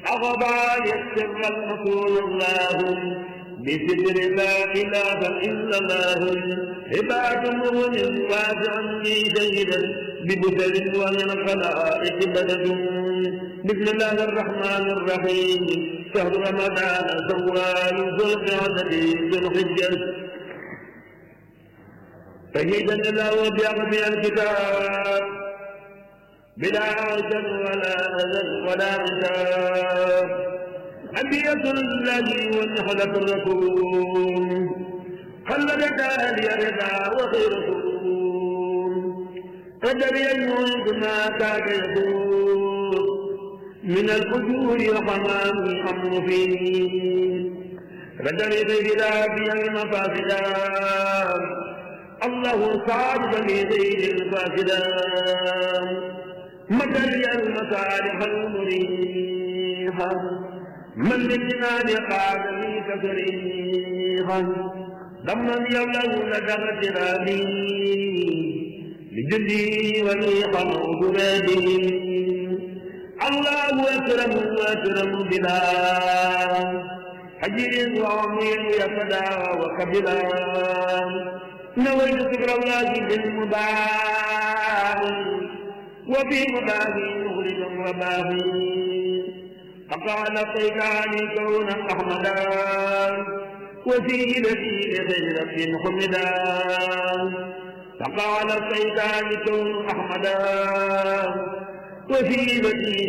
أغضى يسر رسول الله بسدر لا إله إلا الله عباد مؤمن واسع لي سيدا ببسل ومن الخلائق بدد بسم الله الرحمن الرحيم شهر رمضان سوال ذو القعدة ذو الحجة فهيدا الله بأغبي الكتاب بلا عجل ولا أذل ولا عتاب أبية الذي والنحلة الرسول خلد تالي رضا وخير رسول قدر يموت ما كاد يدور من الفجور وحمام الأمر فيه قدر بخلافي المفاسدا الله صادق بغير الفاسدا مدري المصالح المريحة من للجنان قاد لي تسريحا ضمن يوله لدى اغترابي لجدي ولي خلوط بادي الله أكرم وأكرم بلا حجر وعمير يفدا وقبلا نويت ذكر الله بالمباح وفي مباهي مخرج وباهي فقال طيقاني كون أحمدا وسيلتي لخيرة حمدا فقال طيقاني كون أحمدا وسيلتي